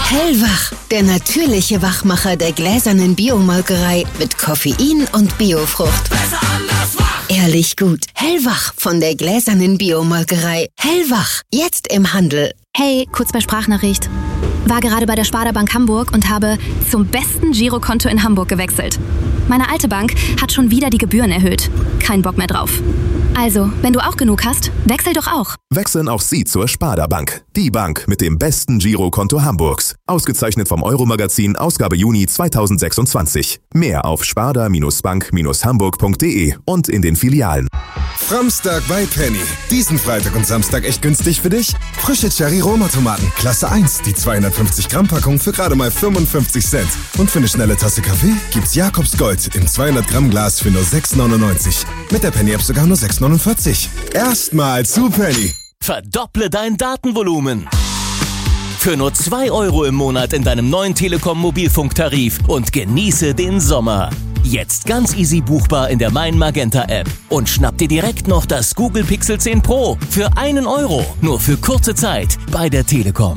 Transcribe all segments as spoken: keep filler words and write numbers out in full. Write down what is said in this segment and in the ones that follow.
Hellwach, der natürliche Wachmacher der gläsernen Biomolkerei mit Koffein und Biofrucht. Besser anders wach. Ehrlich gut. Hellwach von der gläsernen Biomolkerei. Hellwach, jetzt im Handel. Hey, kurz bei Sprachnachricht. War gerade bei der Sparda Bank Hamburg und habe zum besten Girokonto in Hamburg gewechselt. Meine alte Bank hat schon wieder die Gebühren erhöht. Kein Bock mehr drauf. Also, wenn du auch genug hast, wechsel doch auch. Wechseln auch Sie zur Sparda Bank. Die Bank mit dem besten Girokonto Hamburgs. Ausgezeichnet vom Euro-Magazin, Ausgabe Juni zweitausendsechsundzwanzig. Mehr auf sparda Bank Hamburg punkt de und in den Filialen. Samstag bei Penny. Diesen Freitag und Samstag echt günstig für dich? Frische Cherry-Roma-Tomaten, Klasse eins, die zweihundertfünfzig Gramm Packung für gerade mal fünfundfünfzig Cent. Und für eine schnelle Tasse Kaffee gibt's Jakobs Gold im zweihundert Gramm Glas für nur sechs neunundneunzig. Mit der Penny-App sogar nur sechs neunundvierzig. Erstmal zu Penny. Verdopple dein Datenvolumen. Für nur zwei Euro im Monat in deinem neuen Telekom-Mobilfunktarif und genieße den Sommer. Jetzt ganz easy buchbar in der Mein Magenta App. Und schnapp dir direkt noch das Google Pixel zehn Pro für einen Euro. Nur für kurze Zeit bei der Telekom.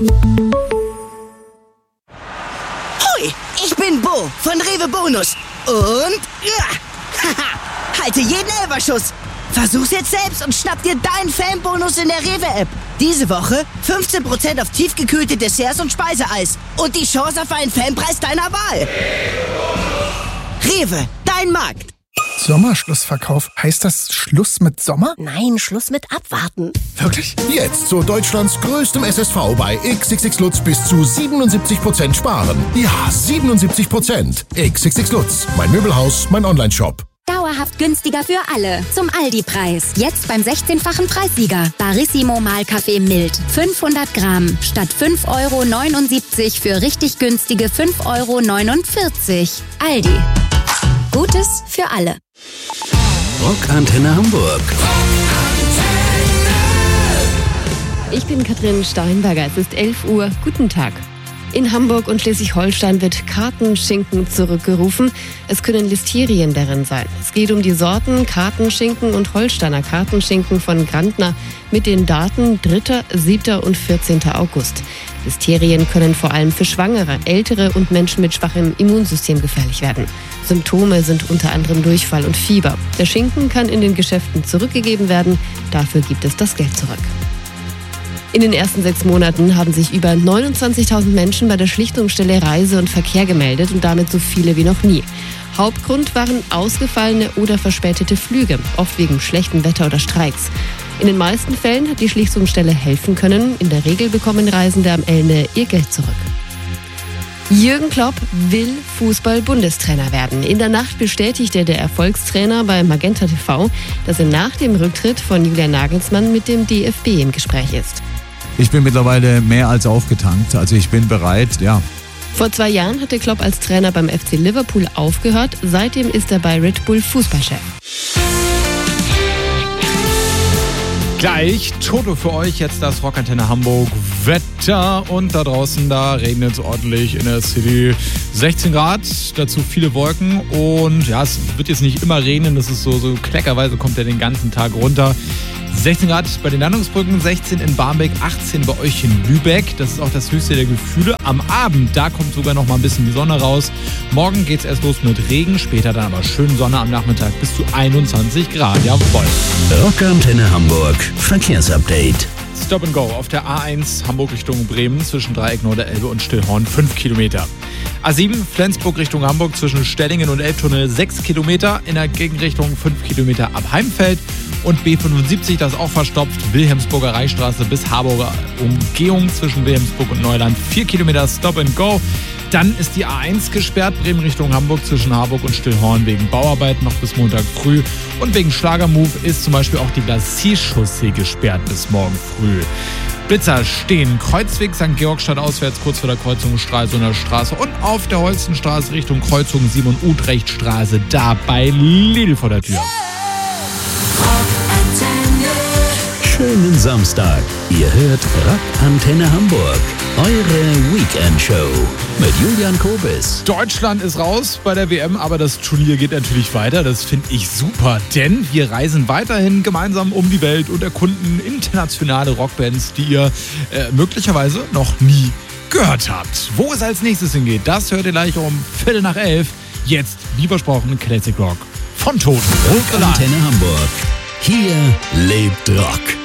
Hoi, ich bin Bo von Rewe Bonus. Und ja, haha, halte jeden Elferschuss. Versuch's jetzt selbst und schnapp dir deinen Fanbonus in der Rewe-App. Diese Woche fünfzehn Prozent auf tiefgekühlte Desserts und Speiseeis. Und die Chance auf einen Fanpreis deiner Wahl. Rewe, dein Markt. Sommerschlussverkauf. Heißt das Schluss mit Sommer? Nein, Schluss mit Abwarten. Wirklich? Jetzt zu Deutschlands größtem S S V bei X X X Lutz bis zu siebenundsiebzig Prozent sparen. Ja, siebenundsiebzig Prozent. X X X Lutz. Mein Möbelhaus, mein Onlineshop. Dauerhaft günstiger für alle. Zum Aldi-Preis. Jetzt beim sechzehnfachen Preissieger. Barissimo Mahlkaffee Mild. fünfhundert Gramm. Statt fünf Euro neunundsiebzig für richtig günstige fünf Euro neunundvierzig. Aldi. Gutes für alle. Rockantenne Hamburg. Ich bin Katrin Steinberger. Es ist elf Uhr. Guten Tag. In Hamburg und Schleswig-Holstein wird Kartenschinken zurückgerufen. Es können Listerien darin sein. Es geht um die Sorten Kartenschinken und Holsteiner Kartenschinken von Grandner mit den Daten dritter, siebter und vierzehnter August. Listerien können vor allem für Schwangere, Ältere und Menschen mit schwachem Immunsystem gefährlich werden. Symptome sind unter anderem Durchfall und Fieber. Der Schinken kann in den Geschäften zurückgegeben werden. Dafür gibt es das Geld zurück. In den ersten sechs Monaten haben sich über neunundzwanzigtausend Menschen bei der Schlichtungsstelle Reise und Verkehr gemeldet und damit so viele wie noch nie. Hauptgrund waren ausgefallene oder verspätete Flüge, oft wegen schlechtem Wetter oder Streiks. In den meisten Fällen hat die Schlichtungsstelle helfen können. In der Regel bekommen Reisende am Ende ihr Geld zurück. Jürgen Klopp will Fußball-Bundestrainer werden. In der Nacht bestätigte der Erfolgstrainer bei Magenta T V, dass er nach dem Rücktritt von Julian Nagelsmann mit dem D F B im Gespräch ist. Ich bin mittlerweile mehr als aufgetankt, also ich bin bereit, ja. Vor zwei Jahren hatte Klopp als Trainer beim F C Liverpool aufgehört. Seitdem ist er bei Red Bull Fußballchef. Gleich Toto für euch, jetzt das Rockantenne Hamburg Wetter und da draußen, da regnet es ordentlich in der City. sechzehn Grad, dazu viele Wolken und ja, es wird jetzt nicht immer regnen, das ist so, so kleckerweise kommt er den ganzen Tag runter. sechzehn Grad bei den Landungsbrücken, sechzehn in Barmbek, achtzehn bei euch in Lübeck. Das ist auch das höchste der Gefühle. Am Abend, da kommt sogar noch mal ein bisschen die Sonne raus. Morgen geht's erst los mit Regen, später dann aber schön Sonne am Nachmittag bis zu einundzwanzig Grad. Jawohl. Rockantenne Hamburg. Verkehrsupdate. Stop and Go auf der A eins Hamburg Richtung Bremen zwischen Dreieck Norderelbe und Stillhorn fünf Kilometer. A sieben Flensburg Richtung Hamburg zwischen Stellingen und Elbtunnel sechs Kilometer. In der Gegenrichtung fünf Kilometer ab Heimfeld. Und B fünfundsiebzig, das ist auch verstopft, Wilhelmsburger Reichstraße bis Harburger Umgehung zwischen Wilhelmsburg und Neuland vier Kilometer Stop and Go. Dann ist die A eins gesperrt, Bremen Richtung Hamburg zwischen Harburg und Stillhorn wegen Bauarbeiten noch bis Montag früh. Und wegen Schlagermove ist zum Beispiel auch die Glacis-Chaussee gesperrt bis morgen früh. Blitzer stehen Kreuzweg Sankt Georgstadt auswärts kurz vor der Kreuzung Stralsunder Straße und auf der Holstenstraße Richtung Kreuzung Simon Utrechtstraße da bei Lidl vor der Tür. Schönen Samstag. Ihr hört Rockantenne Hamburg. Eure Weekend-Show mit Julian Kobis. Deutschland ist raus bei der W M, aber das Turnier geht natürlich weiter. Das finde ich super, denn wir reisen weiterhin gemeinsam um die Welt und erkunden internationale Rockbands, die ihr äh, möglicherweise noch nie gehört habt. Wo es als nächstes hingeht, das hört ihr gleich um Viertel nach elf. Jetzt, wie versprochen, Classic Rock von Toten. Rock Antenne Hamburg. Hier lebt Rock.